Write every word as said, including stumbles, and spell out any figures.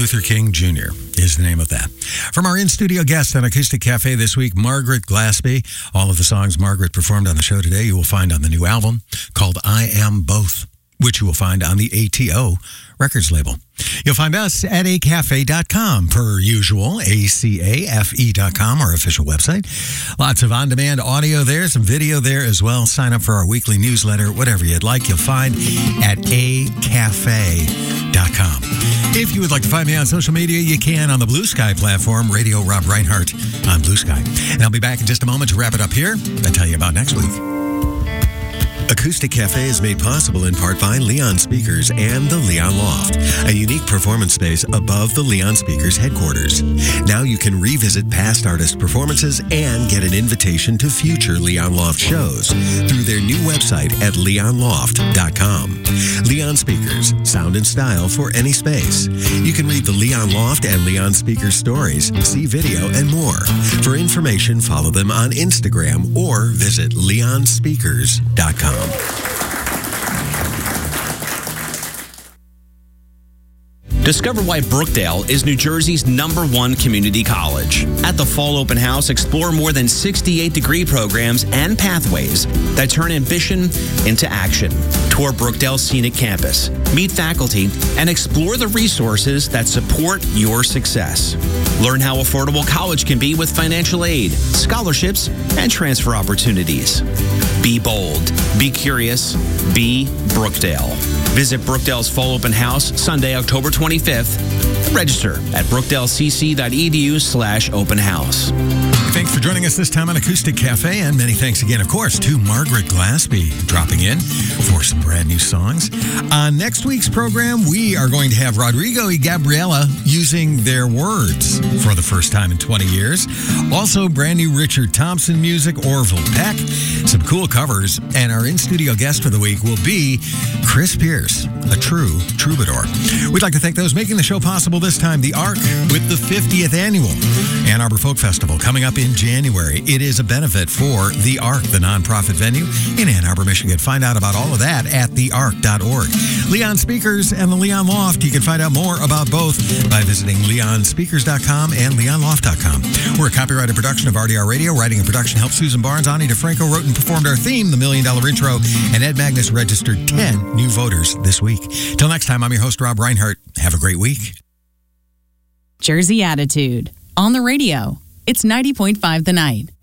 Luther King Junior is the name of that. From our in-studio guest on Acoustic Cafe this week, Margaret Glaspie. All of the songs Margaret performed on the show today you will find on the new album called I Am Both, which you will find on the A T O Records label. You'll find us at a cafe dot com, per usual, A C A F E dot com, our official website. Lots of on-demand audio there, some video there as well. Sign up for our weekly newsletter, whatever you'd like, you'll find at a cafe dot com. If you would like to find me on social media, you can on the Blue Sky platform, Radio Rob Reinhardt on Blue Sky. And I'll be back in just a moment to wrap it up here and tell you about next week. Acoustic Cafe is made possible in part by Leon Speakers and the Leon Loft, a unique performance space above the Leon Speakers headquarters. Now you can revisit past artist performances and get an invitation to future Leon Loft shows through their new website at leon loft dot com. Leon Speakers, sound and style for any space. You can read the Leon Loft and Leon Speakers stories, see video, and more. For information, follow them on Instagram or visit leon speakers dot com. Discover why Brookdale is New Jersey's number one community college. At the Fall Open House, explore more than sixty-eight degree programs and pathways that turn ambition into action. Tour Brookdale's scenic campus, meet faculty, and explore the resources that support your success. Learn how affordable college can be with financial aid, scholarships, and transfer opportunities. Be bold, be curious, be Brookdale. Visit Brookdale's Fall Open House Sunday, October twenty-fifth. Register at brookdalecc.edu slash open house. Thanks for joining us this time on Acoustic Cafe, and many thanks again, of course, to Margaret Glaspie dropping in for some brand new songs. On next week's program, we are going to have Rodrigo y Gabriela using their words for the first time in twenty years. Also, brand new Richard Thompson music, Orville Peck, some cool covers, and our in-studio guest for the week will be Chris Pierce, a true troubadour. We'd like to thank those making the show possible this time, The Ark, with the fiftieth annual Ann Arbor Folk Festival coming up in January. It is a benefit for The Ark, the nonprofit venue in Ann Arbor, Michigan. Find out about all of that at the ark dot org. Leon Speakers and the Leon Loft, you can find out more about both by visiting leon speakers dot com and leon loft dot com. We're a copyrighted production of R D R Radio. Writing and production helped Susan Barnes. Ani DeFranco wrote and performed our theme, The Million Dollar Intro, and Ed Magnus registered ten new voters this week. Till next time, I'm your host, Rob Reinhardt. Have a great week. Jersey Attitude on the radio. It's ninety point five The Night.